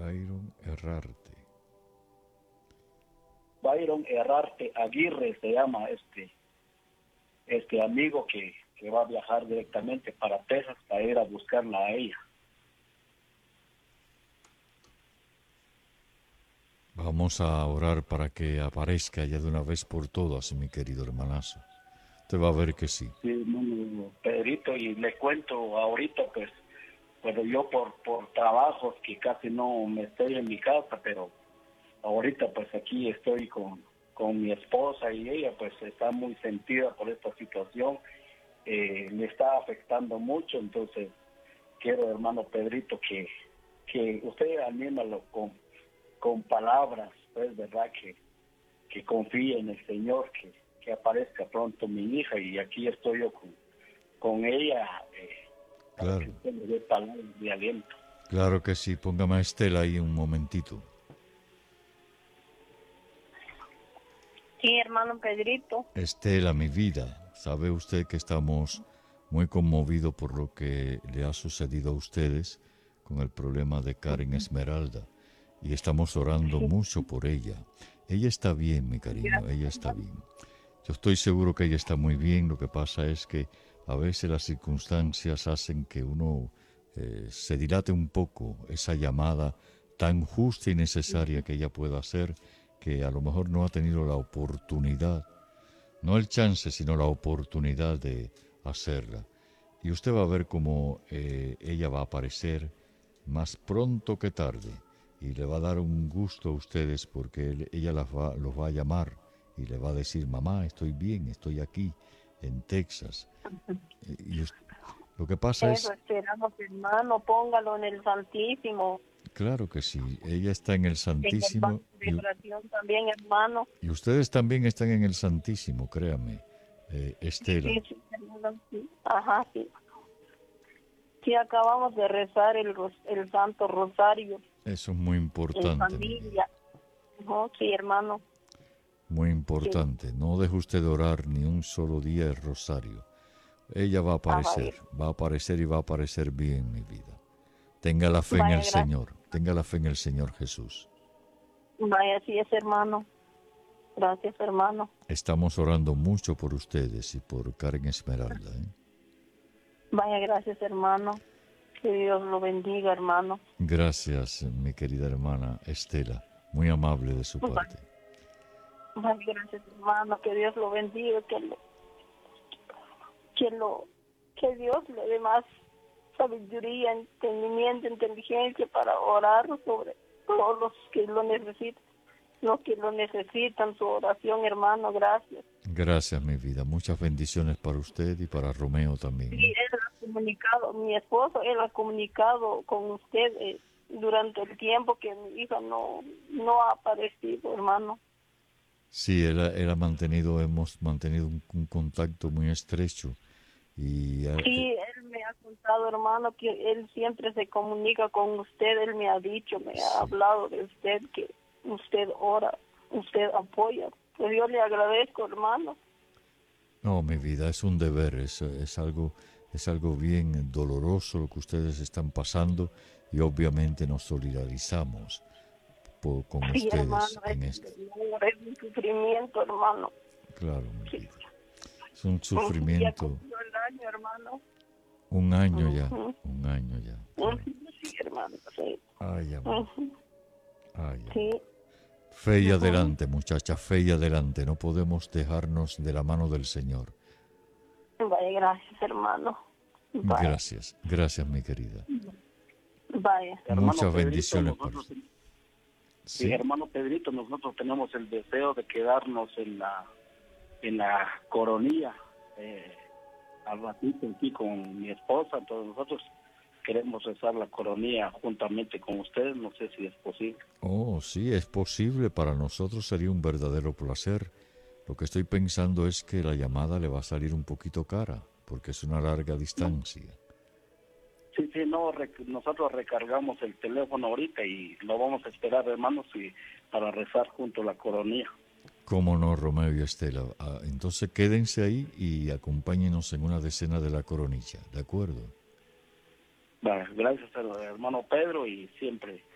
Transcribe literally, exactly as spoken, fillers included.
Byron Herrarte. Byron Herrarte Aguirre se llama este, este amigo que, que va a viajar directamente para Texas para ir a buscarla a ella. Vamos a orar para que aparezca ya de una vez por todas, mi querido hermanazo. Usted va a ver que sí. Sí, no, no, Pedrito, y le cuento ahorita, pues, pero yo por, por trabajos que casi no me estoy en mi casa, pero ahorita pues aquí estoy con, con mi esposa y ella pues está muy sentida por esta situación, eh, le está afectando mucho, entonces quiero, hermano Pedrito, que, que usted anímalo con, con palabras, pues, verdad, que, que confíe en el Señor, que, que aparezca pronto mi hija, y aquí estoy yo con, con ella, eh, para Claro. que usted me dé palabras de aliento. Claro que sí, póngame a Estela ahí un momentito. Sí, hermano Pedrito. Estela, mi vida, sabe usted que estamos muy conmovidos por lo que le ha sucedido a ustedes con el problema de Karen Esmeralda, y estamos orando mucho por ella. Ella está bien, mi cariño, ella está bien. Yo estoy seguro que ella está muy bien, lo que pasa es que a veces las circunstancias hacen que uno eh, se dilate un poco esa llamada tan justa y necesaria que ella pueda hacer, que a lo mejor no ha tenido la oportunidad, no el chance, sino la oportunidad de hacerla. Y usted va a ver cómo eh, ella va a aparecer más pronto que tarde, y le va a dar un gusto a ustedes porque él, ella las va, los va a llamar y le va a decir: mamá, estoy bien, estoy aquí en Texas. Y, y usted, lo que pasa Eso es... esperamos, hermano, póngalo en el Santísimo. Claro que sí, ella está en el Santísimo. En el de oración también, hermano. Y ustedes también están en el Santísimo, créame, eh, Estela. Sí, sí, hermano, sí. Ajá, sí. Sí, acabamos de rezar el, el Santo Rosario. Eso es muy importante. En familia. Uh-huh, sí, hermano. Muy importante. Sí. No deje usted de orar ni un solo día el rosario. Ella va a aparecer, Ajá, va a aparecer y va a aparecer bien, mi vida. Tenga la fe Vaya, en el gracias. Señor, tenga la fe en el Señor Jesús. Vaya, así es, hermano. Gracias, hermano. Estamos orando mucho por ustedes y por Karen Esmeralda, ¿eh? Vaya, gracias, hermano. Que Dios lo bendiga, hermano. Gracias, mi querida hermana Estela. Muy amable de su parte. Vaya, gracias, hermano. Que Dios lo bendiga, que lo, que lo, que Dios le dé más sabiduría, entendimiento, inteligencia para orar sobre todos los que lo necesitan, los que lo necesitan, su oración, hermano. Gracias. Gracias, mi vida. Muchas bendiciones para usted y para Romeo también. Sí, él ha comunicado, mi esposo, él ha comunicado con usted eh, durante el tiempo que mi hija no, no ha aparecido, hermano. Sí, él ha, él ha mantenido, hemos mantenido un, un contacto muy estrecho. Y, sí, él me ha contado, hermano, que él siempre se comunica con usted. Él me ha dicho, me sí. ha hablado de usted, que usted ora, usted apoya. Pues yo le agradezco, hermano. No, mi vida, es un deber, es, es algo, es algo bien doloroso lo que ustedes están pasando, y obviamente nos solidarizamos por, con sí, ustedes hermano, en es, esto. Es un sufrimiento, hermano. Claro, mi sí. vida. Es un sufrimiento. Ya el año, hermano. Un año ya, uh-huh. un año ya. Claro. Sí, hermano, sí. Ay, amor. Uh-huh. Ay, amor. Sí. Fe y adelante, muchacha, fe y adelante. No podemos dejarnos de la mano del Señor. Vaya, gracias, hermano. Vaya. Gracias, gracias, mi querida. Vaya. Muchas Hermano bendiciones Pedrito, para usted. Sí. Sí, hermano Pedrito, nosotros tenemos el deseo de quedarnos en la en la coronilla eh, al ratito aquí con mi esposa. Entonces nosotros queremos rezar la coronilla juntamente con ustedes, no sé si es posible. Oh, sí, es posible, para nosotros sería un verdadero placer. Lo que estoy pensando es que la llamada le va a salir un poquito cara, porque es una larga distancia. Sí, sí, no, rec- nosotros recargamos el teléfono ahorita y lo vamos a esperar, hermanos, y para rezar junto a la coronilla. Cómo no, Romeo y Estela. Ah, entonces quédense ahí y acompáñenos en una decena de la coronilla, ¿de acuerdo? Vale, gracias, hermano Pedro, y siempre